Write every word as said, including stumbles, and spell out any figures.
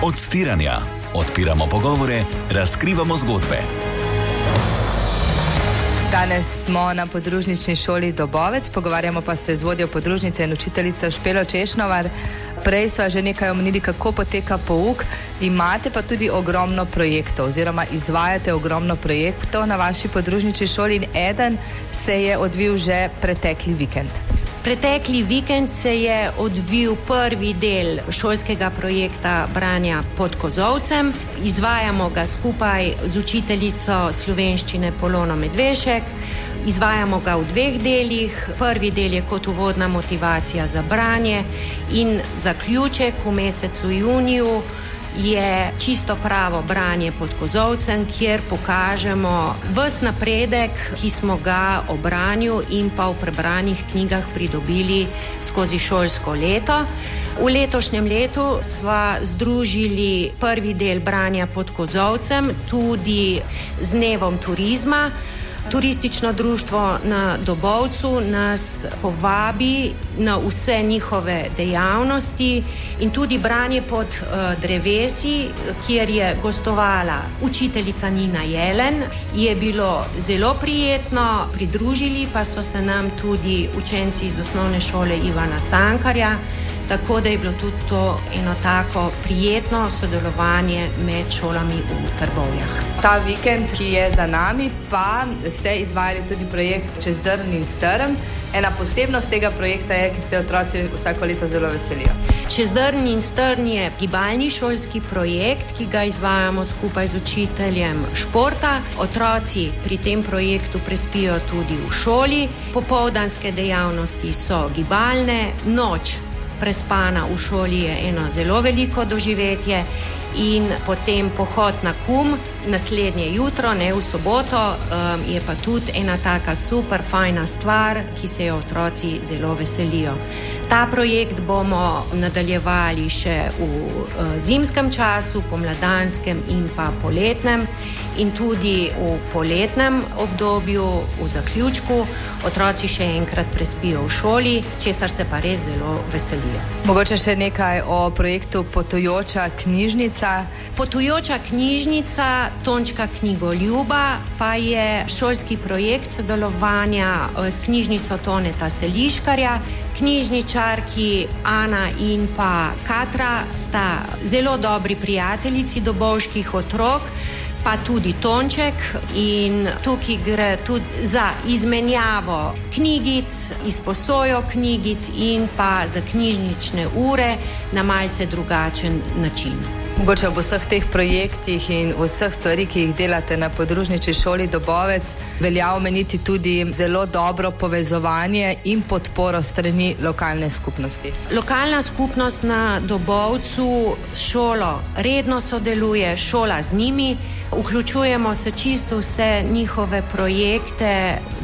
Odstiranja. Odpiramo pogovore, razkrivamo zgodbe. Danes smo na podružnični šoli Dobovec, pogovarjamo pa se z vodjo podružnice in učiteljico Špelo Češnovar. Prej sva že nekaj omenili, kako poteka pouk. Imate pa tudi ogromno projektov oziroma izvajate ogromno projektov na vaši podružnični šoli in eden se je odvil že pretekli vikend. Pretekli vikend se je odvil prvi del šolskega projekta branja pod kozolcem. Izvajamo ga skupaj z učiteljico slovenščine Polono Medvešek. Izvajamo ga v dveh delih. Prvi del je kot uvodna motivacija za branje in zaključek v mesecu juniju je čisto pravo branje pod kozolcem, kjer pokažemo ves napredek, ki smo ga o branju in pa v prebranih knjigah pridobili skozi šolsko leto. V letošnjem letu sva združili prvi del branja pod kozolcem tudi z dnevom turizma. Turistično društvo na Dobovcu nas povabi na vse njihove dejavnosti in tudi branje pod uh, drevesi, kjer je gostovala učiteljica Nina Jelen, je bilo zelo prijetno, pridružili pa so se nam tudi učenci iz osnovne šole Ivana Cankarja, tako da je bilo tudi to eno tako prijetno sodelovanje med šolami v Trbovljah. Ta vikend, ki je za nami, pa ste izvajali tudi projekt Čez drn in strm. Ena posebnost tega projekta je, ki se otroci vsako leto zelo veselijo. Čez drn in strn je gibalni šolski projekt, ki ga izvajamo skupaj z učiteljem športa. Otroci pri tem projektu prespijo tudi v šoli. Popoldanske dejavnosti so gibalne, noč prespana v šoli je eno zelo veliko doživetje in potem pohod na kum naslednje jutro, ne v soboto, um, je pa tudi ena taka super fajna stvar, ki se jo otroci zelo veselijo. Ta projekt bomo nadaljevali še v uh, zimskem času, pomladanskem in pa poletnem in tudi v poletnem obdobju, v zaključku, otroci še enkrat prespijo v šoli, česar se pa res zelo veselijo. Mogoče še nekaj o projektu Potujoča knjižnica. Potujoča knjižnica Tončka knjigoljuba pa je šolski projekt sodelovanja s knjižnico Toneta Seliškarja. Knjižničarki Ana in pa Katra sta zelo dobri prijateljici dobovških otrok, pa tudi Tonček, in tukaj gre tudi za izmenjavo knjigic, izposojo knjigic in pa za knjižnične ure na malce drugačen način. Mogoče ob vseh teh projektih in vseh stvari, ki jih delate na podružnični šoli Dobovec, velja omeniti tudi zelo dobro povezovanje in podporo strani lokalne skupnosti. Lokalna skupnost na Dobovcu s šolo redno sodeluje, šola z njimi, vključujemo se čisto vse njihove projekte,